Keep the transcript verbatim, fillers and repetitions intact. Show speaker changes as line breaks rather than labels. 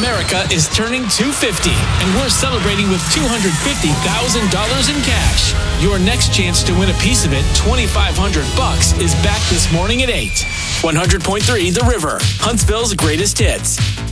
America is turning two hundred fifty, and we're celebrating with two hundred fifty thousand dollars in cash. Your next chance to win a piece of it, twenty-five hundred bucks, is back this morning at eight. one hundred point three The River, Huntsville's greatest hits.